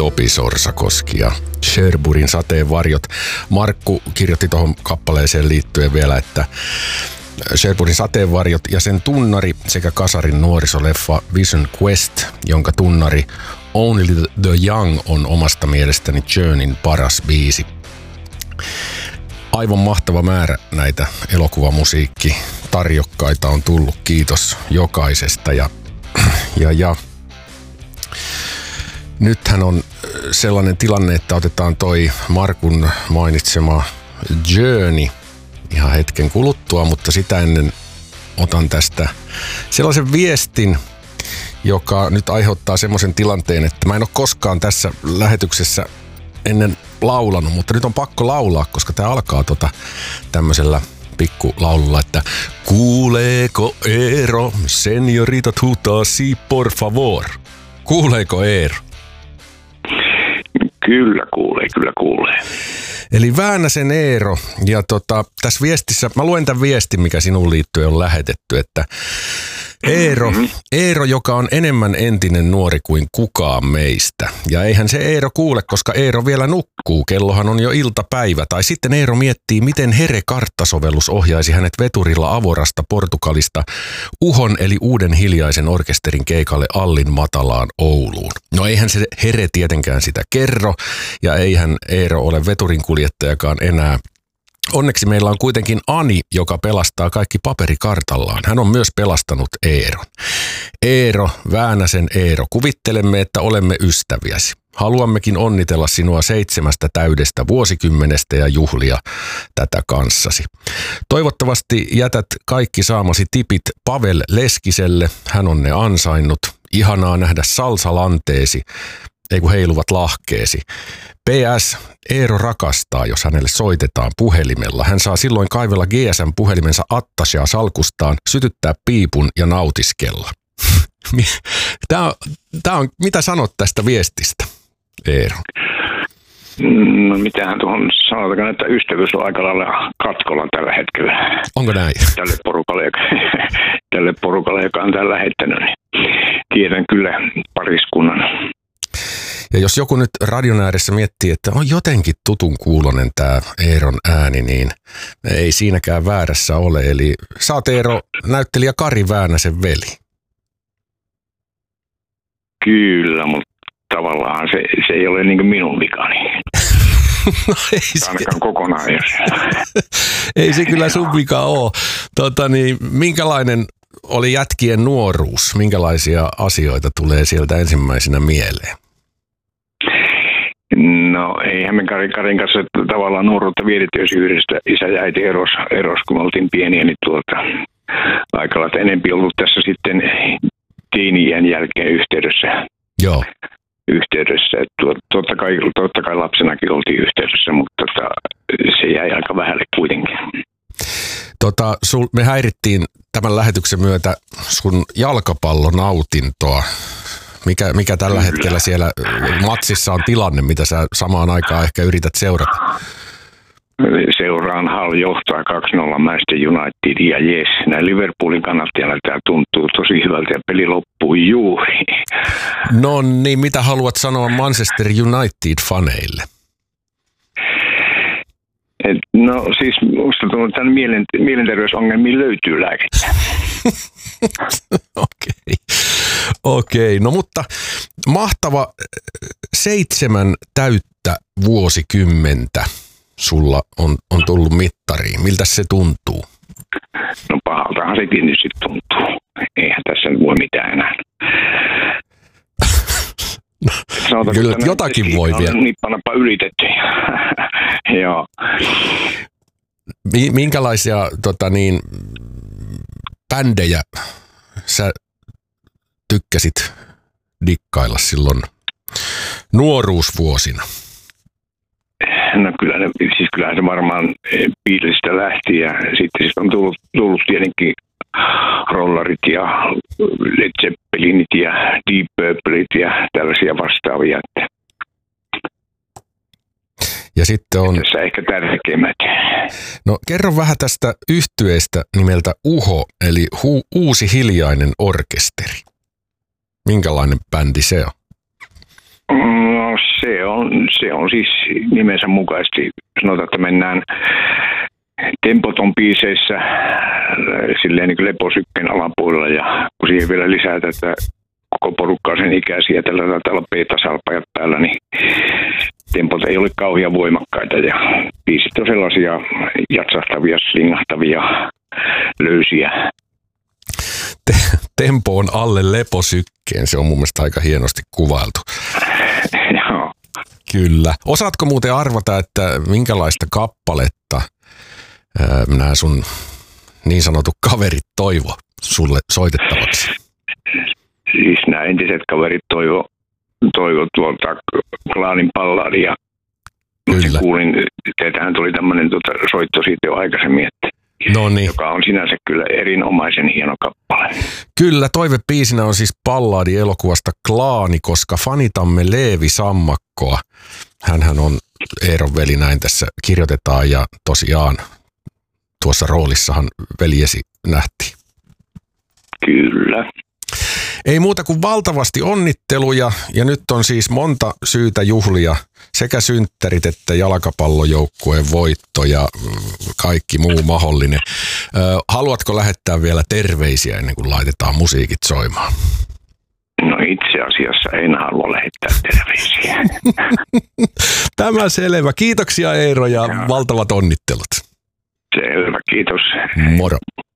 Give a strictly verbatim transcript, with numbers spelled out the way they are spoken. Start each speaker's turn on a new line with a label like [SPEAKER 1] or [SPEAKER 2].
[SPEAKER 1] Topi Sorsakoski ja Sherburyn Sateenvarjot. Markku kirjoitti tuohon kappaleeseen liittyen vielä, että Sherburyn Sateenvarjot ja sen tunnari sekä kasarin nuorisoleffa Vision Quest, jonka tunnari Only the Young on omasta mielestäni Journeyn paras biisi. Aivan mahtava määrä näitä elokuvamusiikkitarjokkaita on tullut, kiitos jokaisesta. Ja, ja, ja nythän on sellainen tilanne, että otetaan toi Markun mainitsema Journey ihan hetken kuluttua, mutta sitä ennen otan tästä sellaisen viestin, joka nyt aiheuttaa semmoisen tilanteen, että mä en ole koskaan tässä lähetyksessä ennen laulanut, mutta nyt on pakko laulaa, koska tää alkaa tota tämmöisellä pikkulaululla, että kuuleeko Eero, seniorita tutasi por favor. Kuuleeko Eero?
[SPEAKER 2] Kyllä kuulee, kyllä kuulee.
[SPEAKER 1] Eli Väänäsen Eero, ja tota, tässä viestissä, mä luen tämän viestin, mikä sinuun liittyen on lähetetty, että Eero, mm-hmm. Eero, joka on enemmän entinen nuori kuin kukaan meistä. Ja eihän se Eero kuule, koska Eero vielä nukkuu. Kellohan on jo iltapäivä. Tai sitten Eero miettii, miten Here-karttasovellus ohjaisi hänet veturilla Avorasta Portugalista Uhon eli Uuden hiljaisen orkesterin keikalle Allin matalaan Ouluun. No eihän se Here tietenkään sitä kerro, ja eihän Eero ole veturin kuljettajakaan enää. Onneksi meillä on kuitenkin Ani, joka pelastaa kaikki paperikartallaan. Hän on myös pelastanut Eeron. Eero, Väänäsen Eero, kuvittelemme, että olemme ystäviäsi. Haluammekin onnitella sinua seitsemästä täydestä vuosikymmenestä ja juhlia tätä kanssasi. Toivottavasti jätät kaikki saamasi tipit Pavel Leskiselle. Hän on ne ansainnut. Ihanaa nähdä salsalanteesi. Ei kun heiluvat lahkeesi. P S. Eero rakastaa, jos hänelle soitetaan puhelimella. Hän saa silloin kaivella G S M-puhelimensa Attashea salkustaan, sytyttää piipun ja nautiskella. Tää on, tää on, mitä sanot tästä viestistä, Eero?
[SPEAKER 2] No mitähän tuohon sanotaan, että ystävyys on aika lailla katkolla tällä hetkellä.
[SPEAKER 1] Onko näin?
[SPEAKER 2] Tälle porukalle, tälle porukalle joka on tällä heittänyt, niin tiedän kyllä pariskunnan.
[SPEAKER 1] Ja jos joku nyt radion ääressä miettii, että on jotenkin tutun kuulonen tämä Eeron ääni, niin ei siinäkään väärässä ole. Eli sä oot Eero näyttelijä Kari Väänäsen veli.
[SPEAKER 2] Kyllä, mutta tavallaan se, se ei ole niin kuin minun vikani.
[SPEAKER 1] No ei se.
[SPEAKER 2] Ainakaan kokonaan.
[SPEAKER 1] Ei se kyllä sun vika ole. Tota niin, minkälainen oli jätkien nuoruus? Minkälaisia asioita tulee sieltä ensimmäisenä mieleen?
[SPEAKER 2] No eihän me Karin, Karin kanssa tavallaan nuoruutta vietetty, jos yhdessä isä ja äiti eros, eros, kun me oltiin pieniä, niin tuota, aika lailla enempi ollut tässä sitten teini-iän jälkeen yhteydessä.
[SPEAKER 1] Joo.
[SPEAKER 2] Yhteydessä. Tuot, totta, kai, totta kai lapsenakin oltiin yhteydessä, mutta tota, se jäi aika vähälle kuitenkin.
[SPEAKER 1] Tota, sul, me häirittiin tämän lähetyksen myötä sun jalkapallonautintoa. Mikä, mikä tällä Kyllä. hetkellä siellä matsissa on tilanne, mitä sä samaan aikaan ehkä yrität seurata?
[SPEAKER 2] Seuraan Hull johtaa kaksi nolla Manchester United ja jes, näin Liverpoolin kannattajana tämä tuntuu tosi hyvältä ja peli loppuu juuri.
[SPEAKER 1] No niin, mitä haluat sanoa Manchester United-faneille?
[SPEAKER 2] Et, no siis musta tuntuu, että tämän mielen, mielenterveysongelmiin löytyy lääkettä.
[SPEAKER 1] Okei, okei. No mutta mahtava seitsemän täyttä vuosikymmentä sulla on, on tullut mittariin. Miltä se tuntuu?
[SPEAKER 2] No pahaltahan sekin nyt sitten tuntuu. Eihän tässä nyt voi mitään enää.
[SPEAKER 1] No, kyllä jotakin voi vielä.
[SPEAKER 2] Nippanappa ylitetty. Joo.
[SPEAKER 1] Minkälaisia tota niin, bändejä sä tykkäsit dikkailla silloin nuoruusvuosina?
[SPEAKER 2] No kyllä, siis kyllähän se varmaan Beatlesista lähti ja sitten siis on tullut, tullut tietenkin rollarit ja Led Zeppelinit ja Deep Purplet ja tällaisia vastaavia.
[SPEAKER 1] Ja sitten on...
[SPEAKER 2] Tässä ehkä tärkeimmät.
[SPEAKER 1] No kerro vähän tästä yhtyeestä nimeltä Uho, eli hu- Uusi hiljainen orkesteri. Minkälainen bändi se on?
[SPEAKER 2] No se on, se on siis nimensä mukaisesti. Sanotaan, että mennään tempoton biiseissä silleen niin kuin leposykkeen alapuolella ja kun siihen vielä lisää tätä koko porukkaa sen ikäisiä, tällä täällä beta-salpajat päällä, niin tempot ei ole kauhean voimakkaita ja biisit on sellaisia jatsahtavia, slingahtavia, löysiä.
[SPEAKER 1] Tempo on alle leposykkeen, se on mun mielestä aika hienosti kuvailtu.
[SPEAKER 2] Joo.
[SPEAKER 1] Kyllä. Osaatko muuten arvata, että minkälaista kappaletta ää, nämä sun niin sanotut kaverit toivo sulle soitettavaksi?
[SPEAKER 2] Siis nämä entiset kaverit toivo, toivo tuolta Klaanin balladia.
[SPEAKER 1] Kyllä.
[SPEAKER 2] Kuulin, teiltähän tuli tämmöinen tuota, soitto siitä jo aikaisemmin, että
[SPEAKER 1] Noniin.
[SPEAKER 2] joka on sinänsä kyllä erinomaisen hieno kappale.
[SPEAKER 1] Kyllä, toivebiisinä on siis ballaadi elokuvasta Klaani, koska fanitamme Leevi Sammakkoa. Hänhän on Eeron veli, näin tässä kirjoitetaan, ja tosiaan tuossa roolissahan veljesi nähtiin.
[SPEAKER 2] Kyllä.
[SPEAKER 1] Ei muuta kuin valtavasti onnitteluja, ja nyt on siis monta syytä juhlia, sekä synttärit että jalkapallojoukkueen voitto ja kaikki muu mahdollinen. Haluatko lähettää vielä terveisiä ennen kuin laitetaan musiikit soimaan?
[SPEAKER 2] No itse asiassa en halua lähettää terveisiä.
[SPEAKER 1] Tämä selvä. Kiitoksia Eero ja valtavat onnittelut.
[SPEAKER 2] Selvä, kiitos.
[SPEAKER 1] Moro.